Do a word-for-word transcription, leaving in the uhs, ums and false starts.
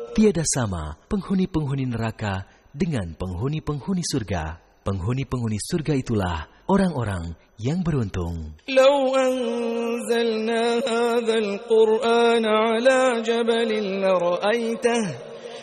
Tiada sama penghuni-penghuni neraka dengan penghuni-penghuni surga. Penghuni-penghuni surga itulah orang-orang yang beruntung. Lau anzalna hadzal Qur'ana 'ala jabalin la ra'aitah